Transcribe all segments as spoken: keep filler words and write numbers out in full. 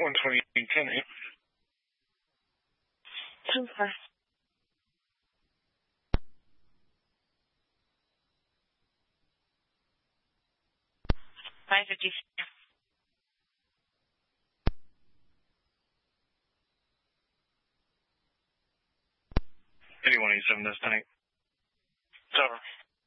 one twenty ten, right? Okay. five fifty. eighty-one eighty-seven, that's ten eight. It's over.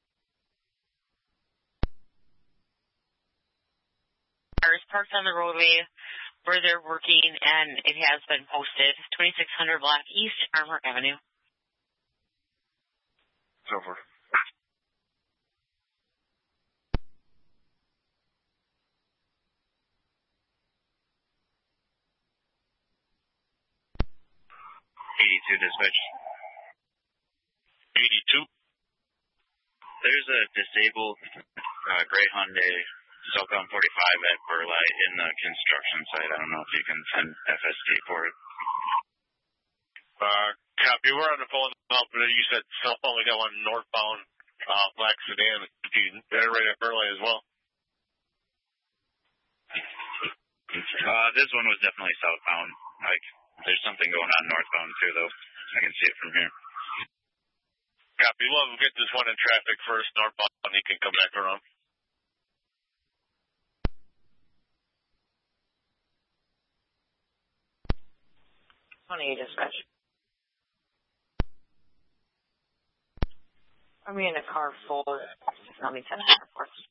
Cars parked on the roadway where they're working, and it has been posted. twenty-six hundred block East Armour Avenue. It's over. eighty-two dispatch. eighty-two. There's a disabled uh, gray Hyundai southbound forty-five at Burleigh in the construction site. I don't know if you can send F S T for it. Uh, copy. We're on the phone now, but you said cell phone. We got one northbound uh, black sedan. They're right at Burleigh as well. Uh, this one was definitely southbound. Like, there's something going on northbound too, though. I can see it from here. Copy. We'll get this one in traffic first, northbound, and he can come back around. twenty-eight dispatch. I'm in a car full. Let me send that, of course.